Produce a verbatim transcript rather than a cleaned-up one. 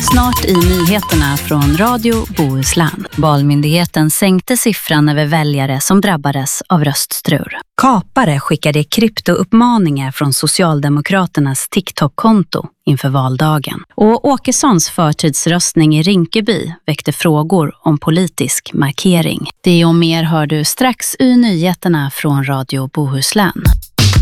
Snart i nyheterna från Radio Bohuslän. Valmyndigheten sänkte siffran över väljare som drabbades av röststrul. Kapare skickade kryptouppmaningar från Socialdemokraternas TikTok-konto inför valdagen. Och Åkessons förtidsröstning i Rinkeby väckte frågor om politisk markering. Det och mer hör du strax i nyheterna från Radio Bohuslän.